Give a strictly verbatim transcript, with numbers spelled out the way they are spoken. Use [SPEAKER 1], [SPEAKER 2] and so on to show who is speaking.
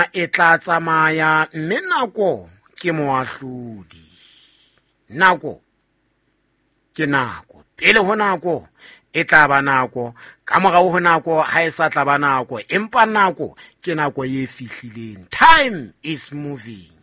[SPEAKER 1] e tla tsamaya mme nako ke moahlodi. Nako ke nako, pele ho nako e tla ba nako, ka morao ho nako ha e sa tla ba nako, empa nako ke nako e fihlileng. Time is moving.